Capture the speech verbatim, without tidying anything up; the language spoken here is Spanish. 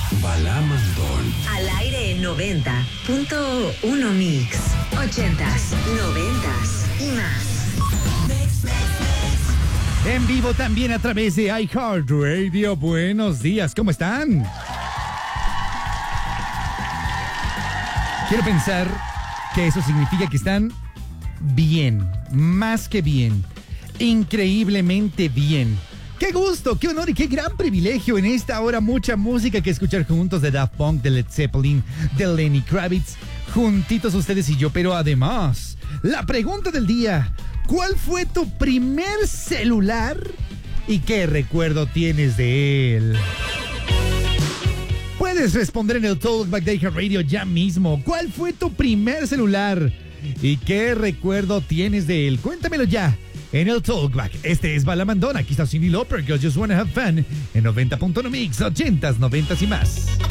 Balamandón. Al aire en noventa punto uno Mix. Ochentas, noventas y más. En vivo también a través de iHeartRadio. Buenos días, ¿cómo están? Quiero pensar que eso significa que están bien, más que bien, increíblemente bien. ¡Qué gusto, qué honor y qué gran privilegio! En esta hora mucha música que escuchar juntos, de Daft Punk, de Led Zeppelin, de Lenny Kravitz, juntitos ustedes y yo. Pero además, la pregunta del día: ¿cuál fue tu primer celular y qué recuerdo tienes de él? Puedes responder en el Talkback de iHeartRadio ya mismo. ¿Cuál fue tu primer celular y qué recuerdo tienes de él? Cuéntamelo ya en el Talkback. Este es Balamandón. Aquí está Cyndi Lauper, Girls Just Wanna Have Fun, en noventa punto uno Mix, ochentas, noventas y más.